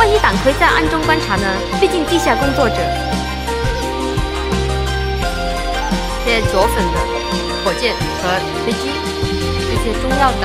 万一党魁在暗中观察呢？毕竟地下工作者。这些左粉的火箭和飞机，这些重要的